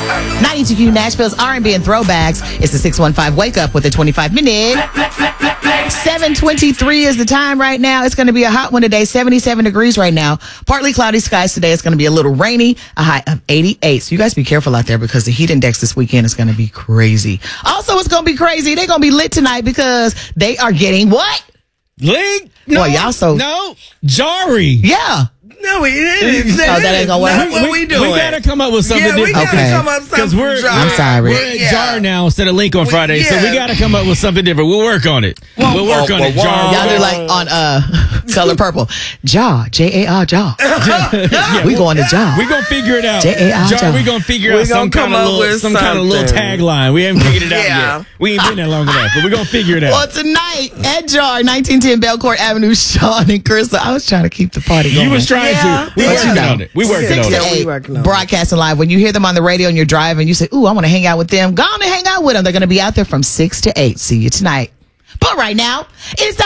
92Q Nashville's R&B and throwbacks. It's the 615 Wake Up with a 25-minute. 7:23 is the time right now. It's going to be a hot one today, 77 degrees right now. Partly cloudy skies today. It's going to be a little rainy, a high of 88. So you guys be careful out there because the heat index this weekend is going to be crazy. Also, it's going to be crazy. They're going to be lit tonight because they are getting what? Link? No. Boy, y'all so... No. Jari. Yeah. No, it is. That ain't gonna work. What we doing? We gotta come up with something different. We gotta come up with something. I'm sorry. We're at Jar now instead of Link on Friday, so we gotta come up with something different. We'll work on it. We'll work on it, Jar. Y'all do like on Color Purple. Jar, Jar, Jar. We going to Jar. We gonna figure it out. Jar. We gonna figure out some kind of little tagline. We haven't figured it out yet. We ain't been there long enough, but we're gonna figure it out. Well, tonight at Jar, 1910 Belcourt Avenue, Sean and Crystal. I was trying to keep the party going. You was trying to. We working on it. We working on it. 6 to 8, broadcasting live. When you hear them on the radio and you're driving, you say, ooh, I want to hang out with them. Go on and hang out with them. They're going to be out there from 6 to 8. See you tonight. But right now, it's time